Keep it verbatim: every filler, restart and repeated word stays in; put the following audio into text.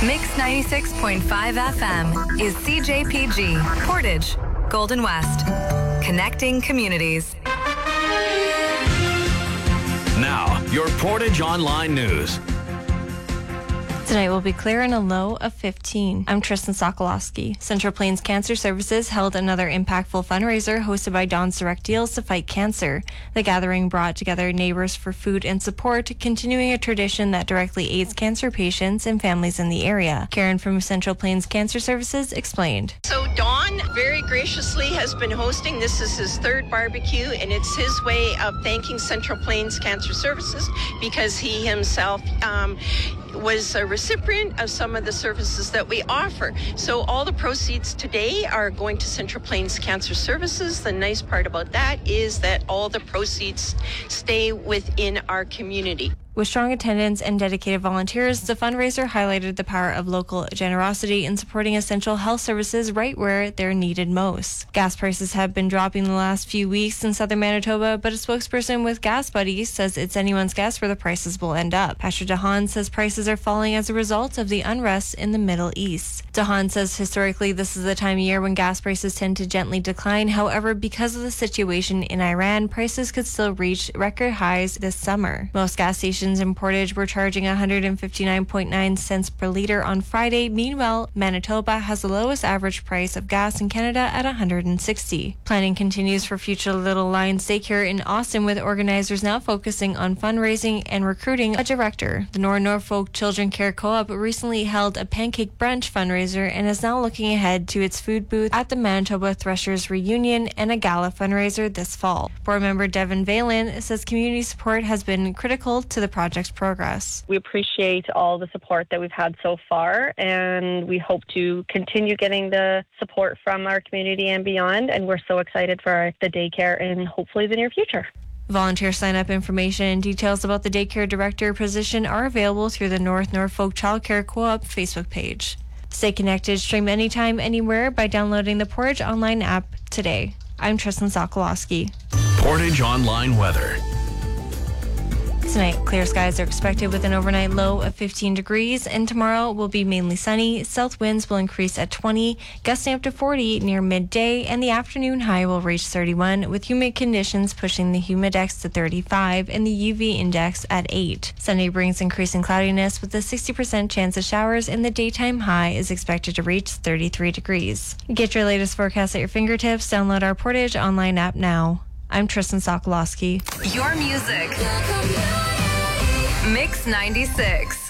Mix ninety-six point five F M is C J P G, Portage, Golden West. Connecting communities. Now, your Portage Online News. Tonight will be clear and a low of fifteen. I'm Tristan Sokolowski. Central Plains Cancer Services held another impactful fundraiser hosted by Don's Direct Deals to fight cancer. The gathering brought together neighbors for food and support, continuing a tradition that directly aids cancer patients and families in the area. Karen from Central Plains Cancer Services explained. So Don very graciously has been hosting. This is his third barbecue, and it's his way of thanking Central Plains Cancer Services because he himself um, was a recipient of some of the services that we offer. So all the proceeds today are going to Central Plains Cancer Services. The nice part about that is that all the proceeds stay within our community. With strong attendance and dedicated volunteers, the fundraiser highlighted the power of local generosity in supporting essential health services right where they're needed most. Gas prices have been dropping the last few weeks in southern Manitoba, but a spokesperson with Gas Buddies says it's anyone's guess where the prices will end up. Pastor DeHaan says prices are falling as a result of the unrest in the Middle East. DeHaan says historically this is the time of year when gas prices tend to gently decline. However, because of the situation in Iran, prices could still reach record highs this summer. Most gas stations in Portage were charging one hundred fifty-nine point nine cents per liter on Friday. Meanwhile, Manitoba has the lowest average price of gas in Canada at one hundred sixty. Planning continues for future Little Lions Daycare in Austin, with organizers now focusing on fundraising and recruiting a director. The North Norfolk Children Care Co-op recently held a pancake brunch fundraiser and is now looking ahead to its food booth at the Manitoba Threshers Reunion and a gala fundraiser this fall. Board member Devin Valen says community support has been critical to the project's progress. We appreciate all the support that we've had so far, and we hope to continue getting the support from our community and beyond, and we're so excited for the daycare and hopefully the near future. Volunteer sign-up information and details about the daycare director position are available through the North Norfolk Child Care Co-op Facebook page. Stay connected, stream anytime, anywhere by downloading the Portage Online app today. I'm Tristan Sokolowski. Portage Online Weather. Tonight, clear skies are expected with an overnight low of fifteen degrees, and tomorrow will be mainly sunny. South winds will increase at twenty, gusting up to forty near midday, and the afternoon high will reach thirty-one, with humid conditions pushing the humidex to thirty-five and the U V index at eight. Sunday brings increasing cloudiness with a sixty percent chance of showers, and the daytime high is expected to reach thirty-three degrees. Get your latest forecast at your fingertips. Download our Portage Online app now. I'm Tristan Sokolowski. Your music. Mix ninety-six.